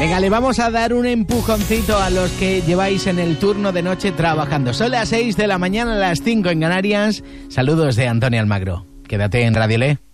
Venga, le vamos a dar un empujoncito a los que lleváis en el turno de noche trabajando. Son las 6 de la mañana, las 5 en Canarias. Saludos de Antonio Almagro. Quédate en Radio Le.